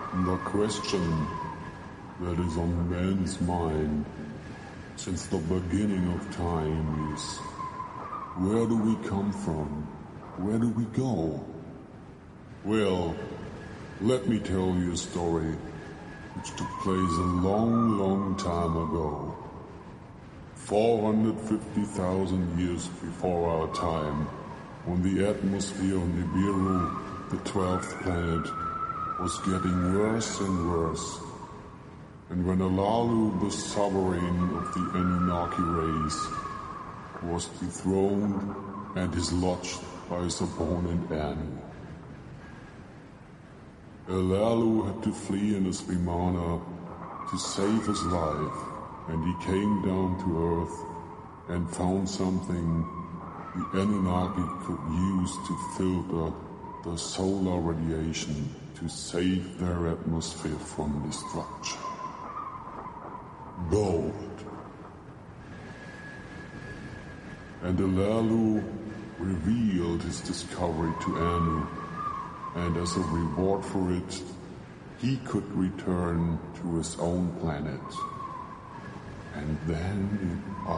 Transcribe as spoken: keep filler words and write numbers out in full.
The question that is on man's mind since the beginning of time is, where do we come from? Where do we go? Well, let me tell you a story which took place a long, long time ago. four hundred fifty thousand years before our time, when the atmosphere on Nibiru, the twelfth planet, was getting worse and worse, and when Alalu, the sovereign of the Anunnaki race, was dethroned and dislodged by his opponent Anu. Alalu had to flee in his Vimana to save his life, and he came down to Earth and found something the Anunnaki could use to filter the solar radiation to save their atmosphere from destruction. Gold. And Alalu revealed his discovery to Anu, and as a reward for it, he could return to his own planet. And then